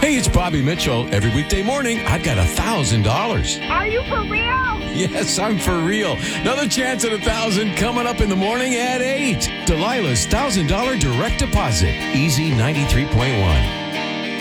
Hey, it's Bobby Mitchell. Every weekday morning, I've got $1,000. Are you for real? Yes, I'm for real. Another chance at 1,000 coming up in the morning at 8. Delilah's $1,000 direct deposit. Easy 93.1.